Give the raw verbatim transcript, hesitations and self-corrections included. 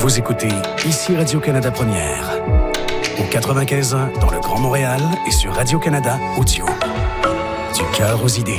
Vous écoutez ici Radio-Canada Première. Au quatre-vingt-quinze ans dans le Grand Montréal et sur Radio-Canada Audio. Du cœur aux idées.